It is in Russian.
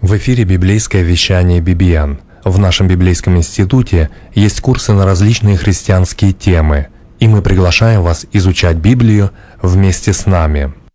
В эфире библейское вещание BBN. В нашем библейском институте есть курсы на различные христианские темы, и мы приглашаем вас изучать Библию вместе с нами.